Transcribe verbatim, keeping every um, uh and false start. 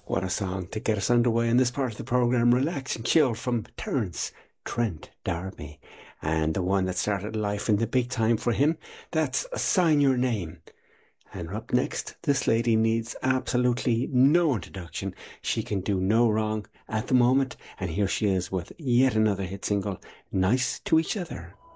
What a song to get us underway in this part of the programme. Relax and Chill from Terence Trent D'Arby. And the one that started life in the big time for him, that's Sign Your Name. And up next, this lady needs absolutely no introduction. She can do no wrong at the moment. And here she is with yet another hit single, Nice to Each Other.